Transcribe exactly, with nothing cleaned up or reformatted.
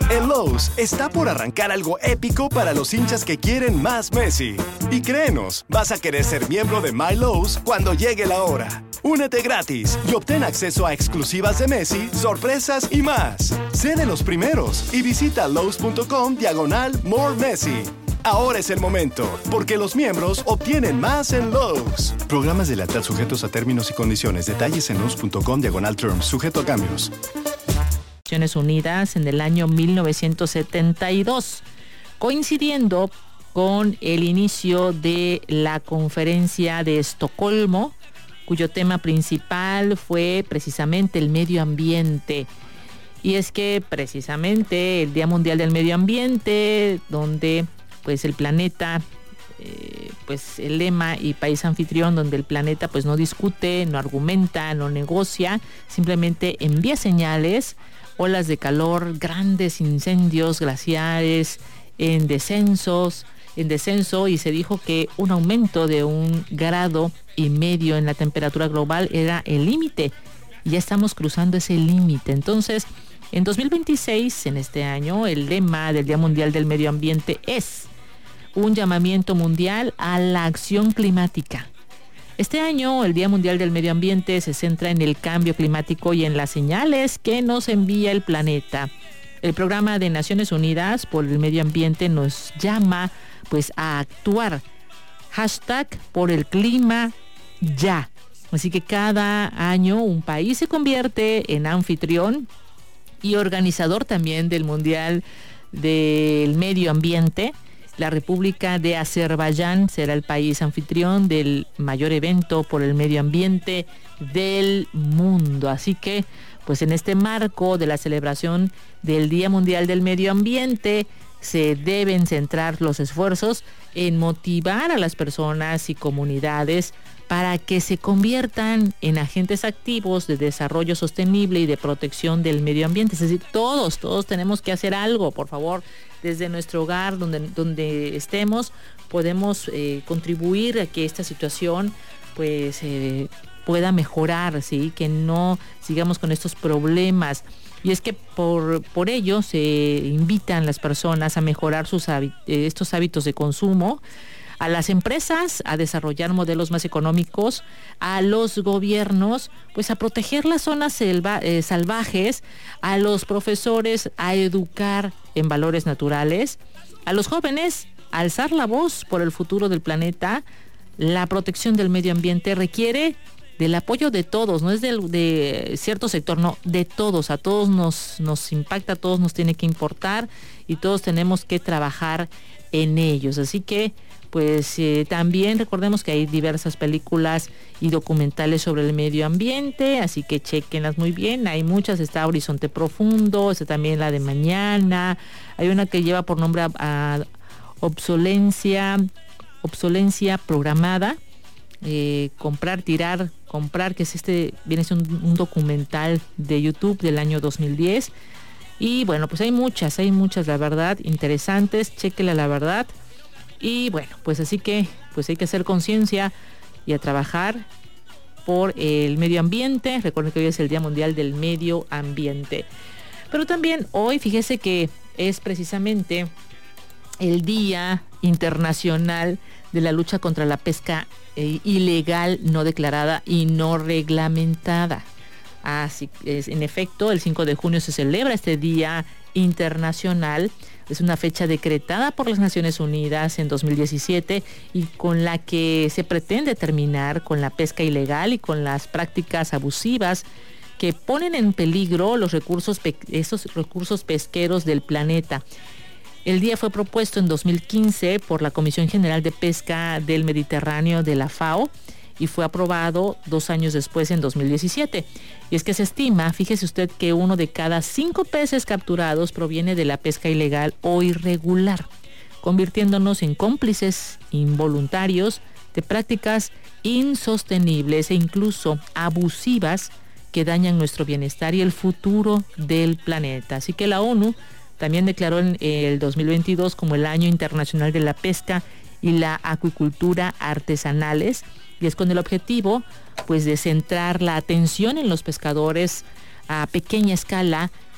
En Lowe's está por arrancar algo épico para los hinchas que quieren más Messi. Y créenos, vas a querer ser miembro de My Lowe's cuando llegue la hora. Únete gratis y obtén acceso a exclusivas de Messi, sorpresas y más. Sé de los primeros y visita Lowe's.com diagonal More Messi. Ahora es el momento, porque los miembros obtienen más en Lowe's. Programas de lealtad sujetos a términos y condiciones. Detalles en Lowe's.com diagonal terms, sujeto a cambios. Naciones Unidas en el año mil novecientos setenta y dos, coincidiendo con el inicio de la Conferencia de Estocolmo, cuyo tema principal fue precisamente el medio ambiente. Y es que precisamente el Día Mundial del Medio Ambiente, donde pues el planeta, eh, pues el lema y país anfitrión, donde el planeta pues no discute, no argumenta, no negocia, simplemente envía señales, olas de calor, grandes incendios glaciares en descensos, en descenso, y se dijo que un aumento de un grado y medio en la temperatura global era el límite. Ya estamos cruzando ese límite. Entonces, en dos mil veintiséis, en este año, el lema del Día Mundial del Medio Ambiente es un llamamiento mundial a la acción climática. Este año, el Día Mundial del Medio Ambiente se centra en el cambio climático y en las señales que nos envía el planeta. El Programa de Naciones Unidas por el Medio Ambiente nos llama pues a actuar. Hashtag por el clima ya. Así que cada año un país se convierte en anfitrión y organizador también del Mundial del Medio Ambiente. La República de Azerbaiyán será el país anfitrión del mayor evento por el medio ambiente del mundo. Así que, pues en este marco de la celebración del Día Mundial del Medio Ambiente, se deben centrar los esfuerzos en motivar a las personas y comunidades para que se conviertan en agentes activos de desarrollo sostenible y de protección del medio ambiente. Es decir, todos, todos tenemos que hacer algo, por favor. Desde nuestro hogar, donde, donde estemos, podemos eh, contribuir a que esta situación pues eh, pueda mejorar, ¿sí? Que no sigamos con estos problemas. Y es que por, por ello se invitan las personas a mejorar sus hábitos, estos hábitos de consumo, a las empresas a desarrollar modelos más económicos, a los gobiernos pues a proteger las zonas selva, eh, salvajes, a los profesores a educar en valores naturales, a los jóvenes a alzar la voz por el futuro del planeta. La protección del medio ambiente requiere del apoyo de todos, no es de, de cierto sector, no, de todos, a todos nos, nos impacta, a todos nos tiene que importar y todos tenemos que trabajar en ellos. Así que pues eh, también recordemos que hay diversas películas y documentales sobre el medio ambiente, así que chequenlas muy bien. Hay muchas, está Horizonte Profundo, está también la de Mañana, hay una que lleva por nombre a, a obsolencia, obsolencia programada, eh, comprar, tirar, comprar, que es este, viene a ser un, un documental de YouTube del año dos mil diez. Y bueno, pues hay muchas, hay muchas, la verdad, interesantes, chéquela la verdad. Y bueno, pues así que pues hay que hacer conciencia y a trabajar por el medio ambiente. Recuerden que hoy es el Día Mundial del Medio Ambiente. Pero también hoy, fíjese que es precisamente el Día Internacional de la Lucha contra la Pesca eh, ilegal, no declarada y no reglamentada. Así es, en efecto, el cinco de junio se celebra este Día Internacional. Es una fecha decretada por las Naciones Unidas en dos mil diecisiete y con la que se pretende terminar con la pesca ilegal y con las prácticas abusivas que ponen en peligro los recursos, esos recursos pesqueros del planeta. El día fue propuesto en dos mil quince por la Comisión General de Pesca del Mediterráneo de la FAO y fue aprobado dos años después, en dos mil diecisiete. Y es que se estima, fíjese usted, que uno de cada cinco peces capturados proviene de la pesca ilegal o irregular, convirtiéndonos en cómplices involuntarios de prácticas insostenibles e incluso abusivas que dañan nuestro bienestar y el futuro del planeta. Así que la ONU también declaró en el dos mil veintidós como el Año Internacional de la Pesca y la Acuicultura Artesanales, y es con el objetivo pues de centrar la atención en los pescadores a pequeña escala